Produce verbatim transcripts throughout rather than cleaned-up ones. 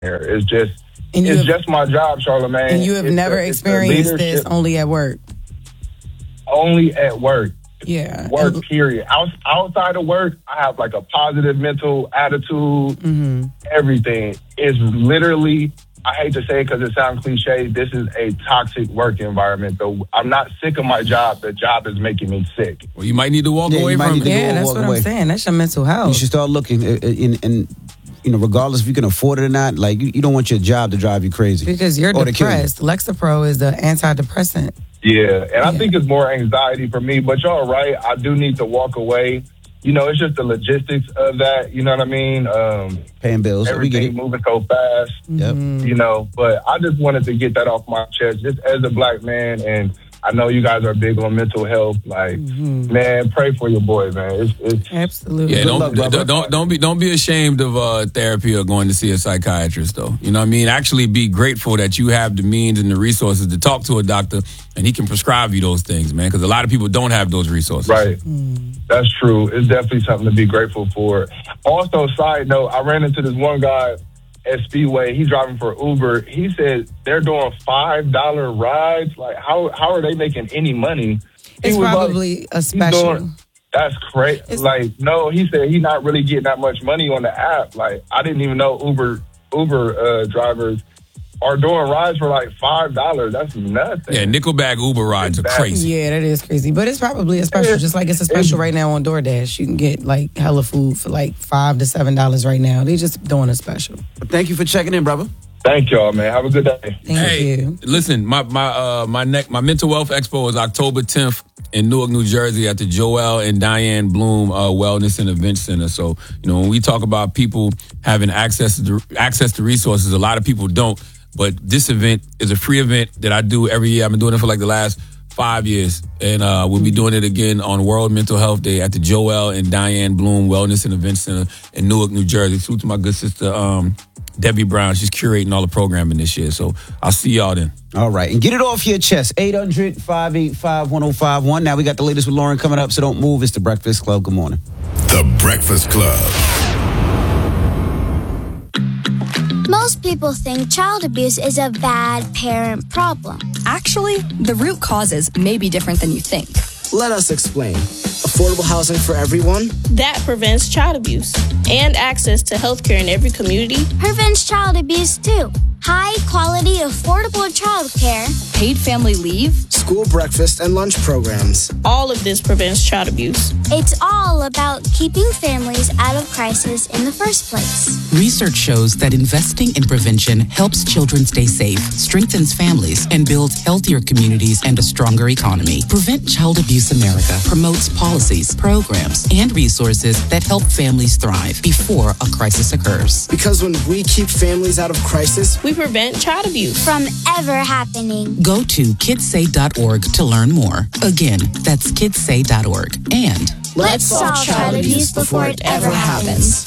here. It's just, and it's have, just my job, Charlamagne. And you have it's never a, experienced this only at work? Only at work. Yeah. Work, and, period. Out, outside of work, I have like a positive mental attitude, mm-hmm. everything. It's literally, I hate to say it because it sounds cliche, this is a toxic work environment. So I'm not sick of my job. The job is making me sick. Well, you might need to walk yeah, away from it. Yeah, that's what away. I'm saying. That's your mental health. You should start looking, and you know, regardless if you can afford it or not, like you, you don't want your job to drive you crazy. Because you're depressed. Lexapro is the antidepressant. Yeah, and yeah. I think it's more anxiety for me, but y'all right, I do need to walk away. You know, it's just the logistics of that, you know what I mean? Um, Paying bills. Everything moving so fast, yep. you know, but I just wanted to get that off my chest, just as a black man, and I know you guys are big on mental health. Like, mm-hmm. man, pray for your boy, man. It's, it's absolutely. Yeah, don't, luck, don't don't don't be don't be ashamed of uh, therapy or going to see a psychiatrist, though. You know what I mean? Actually, be grateful that you have the means and the resources to talk to a doctor, and he can prescribe you those things, man. Because a lot of people don't have those resources. Right. Mm. That's true. It's definitely something to be grateful for. Also, side note, I ran into this one guy at Speedway. He's driving for Uber. He said they're doing five dollar rides. Like, how how are they making any money? It's probably like, a special. Doing, that's crazy. It's, like, no, he said he's not really getting that much money on the app. Like, I didn't even know Uber Uber uh, drivers are doing rides for like five dollars. That's nothing. Yeah, Nickelback Uber rides are crazy. Yeah, that is crazy. But it's probably a special, just like it's a special right now on DoorDash. You can get like hella food for like five to seven dollars right now. They just doing a special. Well, thank you for checking in, brother. Thank y'all, man. Have a good day. Thank hey, you. Listen, my my uh, my neck my mental wealth expo is October tenth in Newark, New Jersey, at the Joel and Diane Bloom uh, Wellness and Event Center. So, you know, when we talk about people having access to access to resources, a lot of people don't. But this event is a free event that I do every year. I've been doing it for like the last five years. And uh, we'll be doing it again on World Mental Health Day at the Joel and Diane Bloom Wellness and Event Center in Newark, New Jersey. Salute to my good sister, um, Debbie Brown. She's curating all the programming this year. So I'll see y'all then. All right. And get it off your chest. eight hundred, five eight five, one oh five one. Now we got the latest with Lauren coming up, so don't move. It's The Breakfast Club. Good morning. The Breakfast Club. Most people think child abuse is a bad parent problem. Actually, the root causes may be different than you think. Let us explain. Affordable housing for everyone. That prevents child abuse. And access to healthcare in every community. Prevents child abuse too. High quality, affordable childcare. Paid family leave. School breakfast and lunch programs. All of this prevents child abuse. It's all about keeping families out of crisis in the first place. Research shows that investing in prevention helps children stay safe, strengthens families, and builds healthier communities and a stronger economy. Prevent Child Abuse America promotes policies, programs, and resources that help families thrive before a crisis occurs. Because when we keep families out of crisis, we prevent child abuse from ever happening. Go to kids say dot org to learn more. Again, that's kids say dot org. And let's solve child abuse before it ever happens.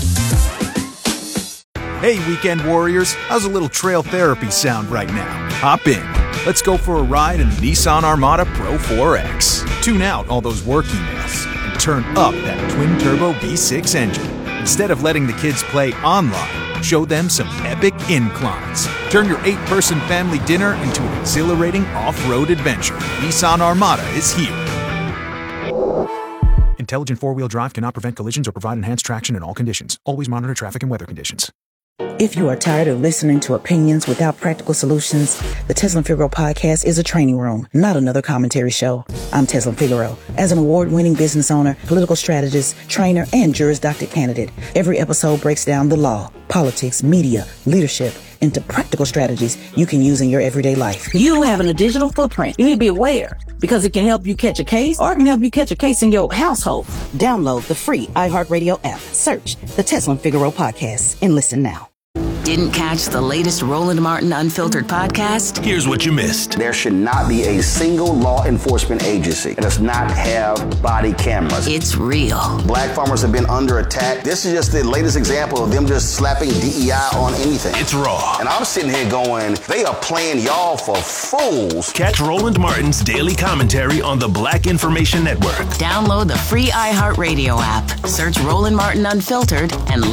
Hey, weekend warriors, how's a little trail therapy sound right now? Hop in. Let's go for a ride in the Nissan Armada Pro four X. Tune out all those work emails and turn up that twin-turbo V six engine. Instead of letting the kids play online, show them some epic inclines. Turn your eight-person family dinner into an exhilarating off-road adventure. Nissan Armada is here. Intelligent four-wheel drive cannot prevent collisions or provide enhanced traction in all conditions. Always monitor traffic and weather conditions. If you are tired of listening to opinions without practical solutions, the Teslin Figaro podcast is a training room, not another commentary show. I'm Teslin Figaro. As an award-winning business owner, political strategist, trainer, and Juris Doctor candidate, every episode breaks down the law, politics, media, leadership, into practical strategies you can use in your everyday life. You having a digital footprint. You need to be aware because it can help you catch a case or it can help you catch a case in your household. Download the free iHeartRadio app. Search the Teslin Figaro podcast and listen now. Didn't catch the latest Roland Martin Unfiltered podcast? Here's what you missed. There should not be a single law enforcement agency that does not have body cameras. It's real. Black farmers have been under attack. This is just the latest example of them just slapping D E I on anything. It's raw. And I'm sitting here going, they are playing y'all for fools. Catch Roland Martin's daily commentary on the Black Information Network. Download the free iHeartRadio app. Search Roland Martin Unfiltered and